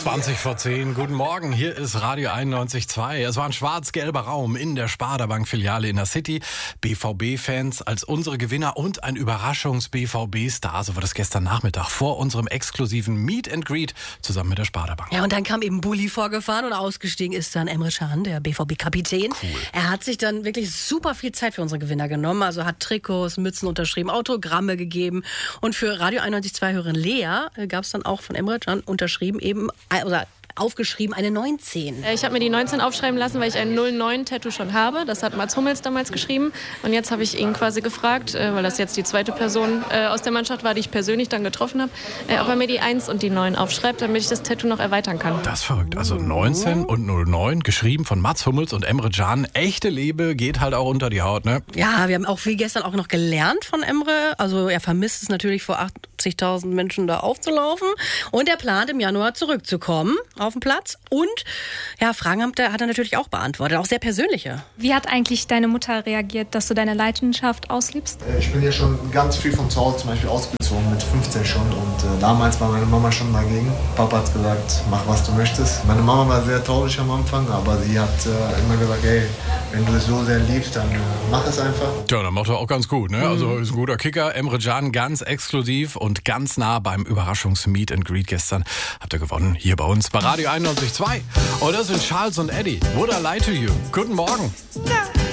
20 vor 10. Guten Morgen, hier ist Radio 91.2. Es war ein schwarz-gelber Raum in der Sparda-Bank-Filiale in der City. BVB-Fans als unsere Gewinner und ein Überraschungs-BVB-Star. So war das gestern Nachmittag vor unserem exklusiven Meet and Greet zusammen mit der Sparda-Bank. Ja, und dann kam eben Bulli vorgefahren und ausgestiegen ist dann Emre Can, der BVB-Kapitän. Cool. Er hat sich dann wirklich super viel Zeit für unsere Gewinner genommen. Also hat Trikots, Mützen unterschrieben, Autogramme gegeben. Und für Radio 91.2-Hörerin Lea gab es dann auch von Emre Can unterschrieben eben, oder aufgeschrieben, eine 19. Ich habe mir die 19 aufschreiben lassen, weil ich ein 09-Tattoo schon habe. Das hat Mats Hummels damals geschrieben. Und jetzt habe ich ihn quasi gefragt, weil das jetzt die zweite Person aus der Mannschaft war, die ich persönlich dann getroffen habe, ob er mir die 1 und die 9 aufschreibt, damit ich das Tattoo noch erweitern kann. Das ist verrückt. Also 19 und 09, geschrieben von Mats Hummels und Emre Can. Echte Liebe geht halt auch unter die Haut, ne? Ja, wir haben auch wie gestern auch noch gelernt von Emre. Also er vermisst es natürlich, vor 80.000 Menschen da aufzulaufen. Und er plant im Januar zurückzukommen auf den Platz. Und ja, Fragen hat er natürlich auch beantwortet, auch sehr persönliche. Wie hat eigentlich deine Mutter reagiert, dass du deine Leidenschaft auslebst? Ich bin ja schon ganz früh von zu Hause zum Beispiel ausgezogen, mit 15 schon. Und damals war meine Mama schon dagegen. Papa hat gesagt, mach was du möchtest. Meine Mama war sehr traurig am Anfang, aber sie hat immer gesagt, hey, wenn du es so sehr liebst, dann mach es einfach. Tja, dann macht er auch ganz gut, ne? Also ist ein guter Kicker. Emre Can ganz exklusiv und ganz nah beim Überraschungs-Meet and Greet gestern. Habt ihr gewonnen hier bei uns bei Radio 91.2. Und das sind Charles und Eddie. Would I lie to you? Guten Morgen. Ja.